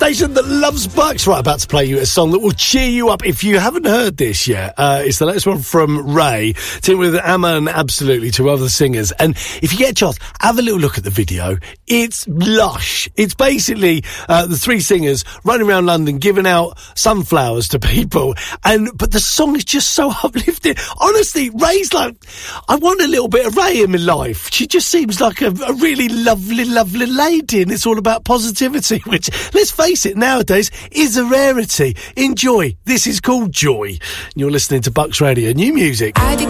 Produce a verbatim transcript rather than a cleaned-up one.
station that loves Bucks. Right, about to play you a song that will cheer you up. If you haven't heard this yet, uh, it's the latest one from Ray, teamed with Amma and Absolutely, two other singers. And if you get a chance, have a little look at the video. It's lush. It's basically uh, the three singers running around London giving out sunflowers to people. And but the song is just so uplifting. Honestly, Ray's like, I want a little bit of Ray in my life. She just seems like a, a really lovely, lovely lady, and it's all about positivity, which, let's face it, nowadays is a rarity. Enjoy. This is called Joy. You're listening to Bucks Radio, new music. I